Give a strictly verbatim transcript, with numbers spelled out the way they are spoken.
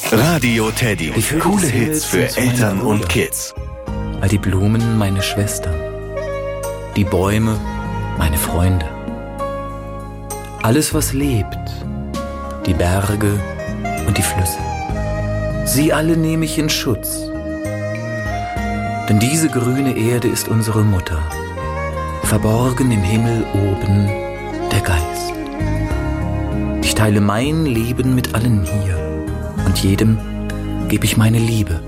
Radio Teddy. Die Vögel Coole des Himmels Hits für sind meine Eltern und Brüder. Kids. All die Blumen meine Schwestern, die Bäume meine Freunde. Alles, was lebt, die Berge und die Flüsse, sie alle nehme ich in Schutz. Denn diese grüne Erde ist unsere Mutter, verborgen im Himmel oben der Geist. Ich teile mein Leben mit allen hier und jedem gebe ich meine Liebe.